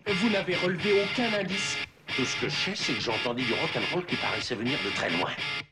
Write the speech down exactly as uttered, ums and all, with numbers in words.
Vous n'avez relevé aucun indice. Tout ce que je sais, c'est que j'entendis du rock'n'roll qui paraissait venir de très loin.